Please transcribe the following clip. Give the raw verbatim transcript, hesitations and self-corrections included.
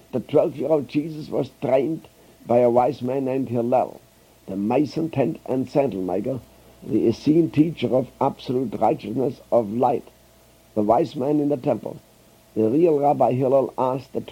the twelve-year-old Jesus was trained by a wise man named Hillel, the Mason tent and sandal maker, the Essene teacher of absolute righteousness of light, the wise man in the temple. The real Rabbi Hillel asked the